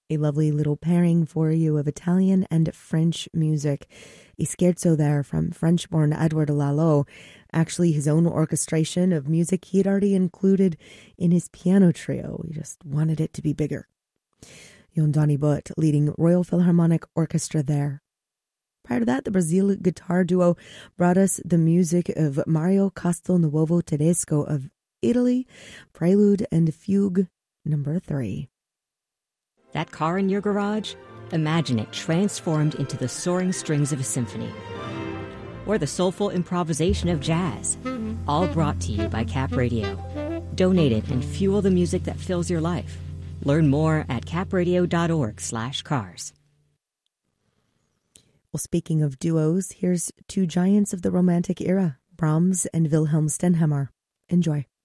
A lovely little pairing for you of Italian and French music. A scherzo there from French-born Edward Lalo, actually his own orchestration of music he had already included in his piano trio. He just wanted it to be bigger. Jon Donnie Butt leading Royal Philharmonic Orchestra there. Prior to that, the Brazil guitar duo brought us the music of Mario Castelnuovo Tedesco of Italy, Prelude and Fugue number 3. That car in your garage? Imagine it transformed into the soaring strings of a symphony. Or the soulful improvisation of jazz. All brought to you by Cap Radio. Donate it and fuel the music that fills your life. Learn more at capradio.org/cars. Well, speaking of duos, here's two giants of the Romantic era, Brahms and Wilhelm Stenhammar. Enjoy.